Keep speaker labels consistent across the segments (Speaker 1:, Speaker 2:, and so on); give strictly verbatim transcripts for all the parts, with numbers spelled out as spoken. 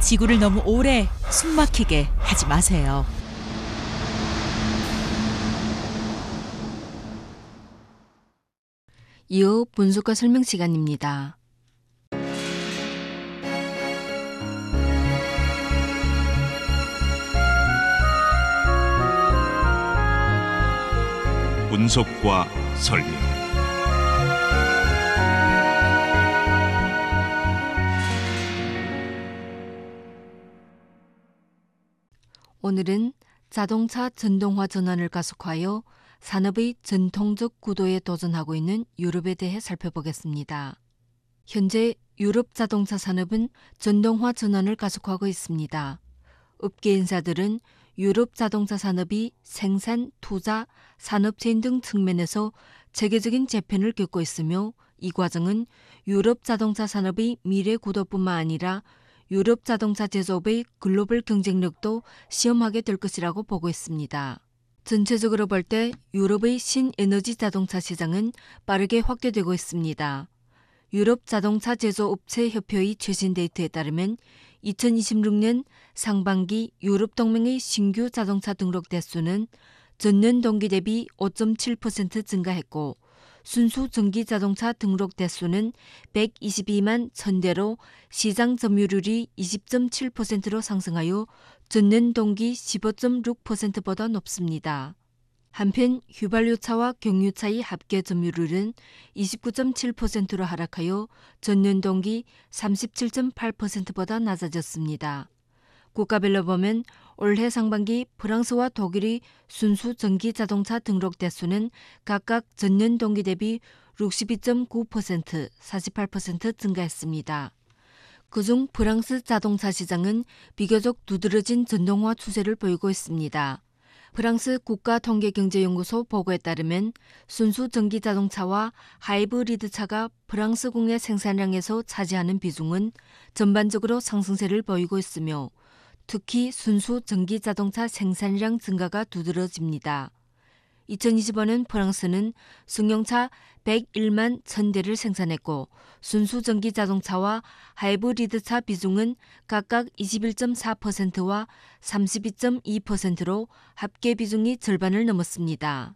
Speaker 1: 지구를 너무 오래 숨막히게 하지 마세요.
Speaker 2: 이어 분석과 설명 시간입니다.
Speaker 3: 분석과 설명.
Speaker 2: 오늘은 자동차 전동화 전환을 가속화하여 산업의 전통적 구도에 도전하고 있는 유럽에 대해 살펴보겠습니다. 현재 유럽 자동차 산업은 전동화 전환을 가속화하고 있습니다. 업계 인사들은 유럽 자동차 산업이 생산, 투자, 산업체인 등 측면에서 체계적인 재편을 겪고 있으며 이 과정은 유럽 자동차 산업의 미래 구도뿐만 아니라 유럽 자동차 제조업의 글로벌 경쟁력도 시험하게 될 것이라고 보고 있습니다. 전체적으로 볼 때 유럽의 신에너지 자동차 시장은 빠르게 확대되고 있습니다. 유럽 자동차 제조업체 협회의 최신 데이터에 따르면 이천이십육 년 상반기 유럽 동맹의 신규 자동차 등록 대수는 전년 동기 대비 오 점 칠 퍼센트 증가했고 순수 전기 자동차 등록 대수는 백이십이만 천 대로 시장 점유율이 이십 점 칠 퍼센트로 상승하여 전년 동기 십오 점 육 퍼센트보다 높습니다. 한편 휘발유차와 경유차의 합계 점유율은 이십구 점 칠 퍼센트로 하락하여 전년 동기 삼십칠 점 팔 퍼센트보다 낮아졌습니다. 국가별로 보면 올해 상반기 프랑스와 독일의 순수 전기 자동차 등록 대수는 각각 전년 동기 대비 육십이 점 구 퍼센트, 사십팔 퍼센트 증가했습니다. 그중 프랑스 자동차 시장은 비교적 두드러진 전동화 추세를 보이고 있습니다. 프랑스 국가통계경제연구소 보고에 따르면 순수 전기 자동차와 하이브리드차가 프랑스 국내 생산량에서 차지하는 비중은 전반적으로 상승세를 보이고 있으며 특히 순수 전기 자동차 생산량 증가가 두드러집니다. 이천이십오 년 프랑스는 승용차 백일만 천 대를 생산했고 순수 전기 자동차와 하이브리드차 비중은 각각 이십일 점 사 퍼센트와 삼십이 점 이 퍼센트로 합계 비중이 절반을 넘었습니다.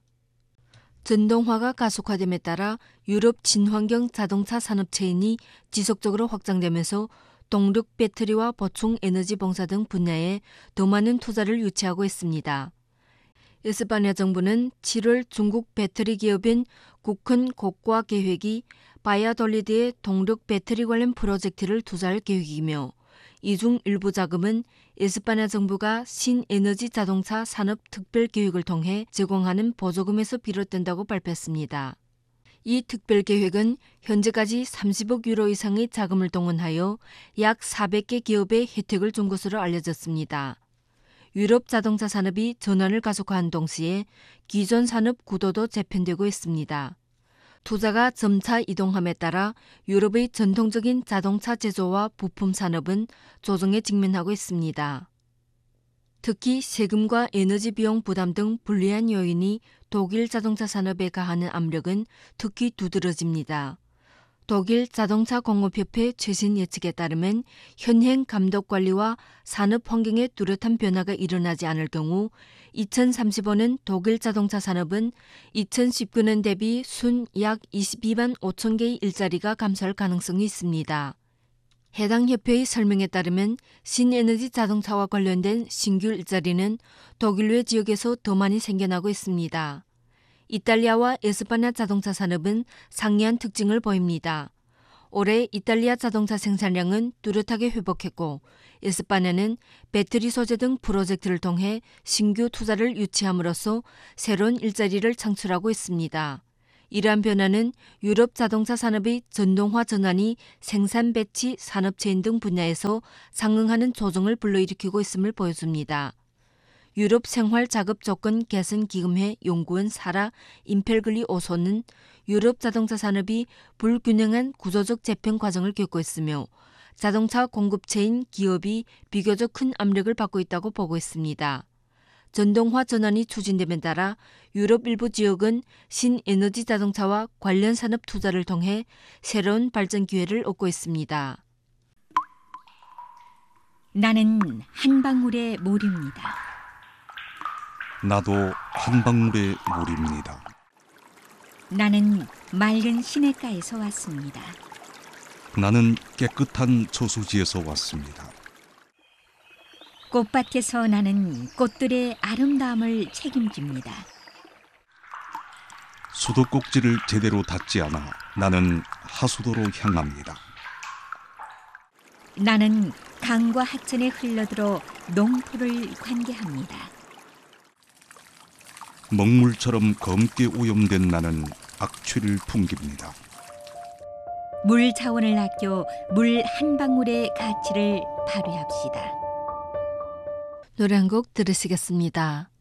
Speaker 2: 전동화가 가속화됨에 따라 유럽 친환경 자동차 산업 체인이 지속적으로 확장되면서 동력 배터리와 보충 에너지 봉사 등 분야에 더 많은 투자를 유치하고 있습니다. 에스파냐 정부는 칠월 중국 배터리 기업인 국헌 국가 계획이 바야돌리드의 동력 배터리 관련 프로젝트를 투자할 계획이며 이 중 일부 자금은 에스파냐 정부가 신에너지 자동차 산업 특별 계획을 통해 제공하는 보조금에서 비롯된다고 발표했습니다. 이 특별 계획은 현재까지 삼십억 유로 이상의 자금을 동원하여 약 사백 개 기업에 혜택을 준 것으로 알려졌습니다. 유럽 자동차 산업이 전환을 가속화한 동시에 기존 산업 구도도 재편되고 있습니다. 투자가 점차 이동함에 따라 유럽의 전통적인 자동차 제조와 부품 산업은 조정에 직면하고 있습니다. 특히 세금과 에너지 비용 부담 등 불리한 요인이 독일 자동차 산업에 가하는 압력은 특히 두드러집니다. 독일 자동차 공업협회 최신 예측에 따르면 현행 감독 관리와 산업 환경에 뚜렷한 변화가 일어나지 않을 경우 이천삼십오 년 독일 자동차 산업은 이천십구 년 대비 순 약 이십이만 오천 개의 일자리가 감소할 가능성이 있습니다. 해당 협회의 설명에 따르면 신에너지 자동차와 관련된 신규 일자리는 독일 외 지역에서 더 많이 생겨나고 있습니다. 이탈리아와 에스파냐 자동차 산업은 상이한 특징을 보입니다. 올해 이탈리아 자동차 생산량은 뚜렷하게 회복했고 에스파냐는 배터리 소재 등 프로젝트를 통해 신규 투자를 유치함으로써 새로운 일자리를 창출하고 있습니다. 이러한 변화는 유럽 자동차 산업의 전동화 전환이 생산 배치, 산업체인 등 분야에서 상응하는 조정을 불러일으키고 있음을 보여줍니다. 유럽 생활 작업 조건 개선 기금회 연구원 사라 임펠글리 오소는 유럽 자동차 산업이 불균형한 구조적 재편 과정을 겪고 있으며 자동차 공급체인 기업이 비교적 큰 압력을 받고 있다고 보고 있습니다. 전동화 전환이 추진됨에 따라 유럽 일부 지역은 신에너지 자동차와 관련 산업 투자를 통해 새로운 발전 기회를 얻고 있습니다.
Speaker 4: 나는 한 방울의 물입니다.
Speaker 5: 나도 한 방울의 물입니다.
Speaker 4: 나는 맑은 시냇가에서 왔습니다.
Speaker 5: 나는 깨끗한 저수지에서 왔습니다.
Speaker 4: 꽃밭에서 나는 꽃들의 아름다움을 책임집니다.
Speaker 5: 수도꼭지를 제대로 닫지 않아 나는 하수도로 향합니다.
Speaker 4: 나는 강과 하천에 흘러들어 농토를 관계합니다.
Speaker 5: 먹물처럼 검게 오염된 나는 악취를 풍깁니다.
Speaker 4: 물 자원을 아껴 물 한 방울의 가치를 발휘합시다.
Speaker 2: 노래 한 곡 들으시겠습니다.